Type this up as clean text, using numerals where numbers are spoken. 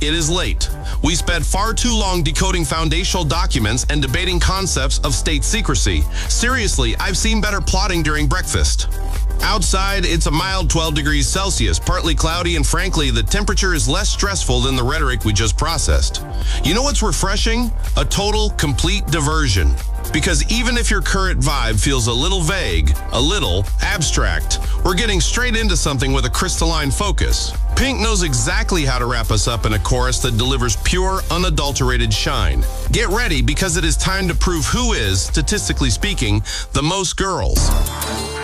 It is late. We spent far too long decoding foundational documents and debating concepts of state secrecy. Seriously, I've seen better plotting during breakfast. Outside, it's a mild 12 degrees Celsius, partly cloudy, and frankly, the temperature is less stressful than the rhetoric we just processed. You know what's refreshing? A total, complete diversion. Because even if your current vibe feels a little vague, a little abstract, we're getting straight into something with a crystalline focus. Pink knows exactly how to wrap us up in a chorus that delivers pure, unadulterated shine. Get ready, because it is time to prove who is, statistically speaking, the most girls.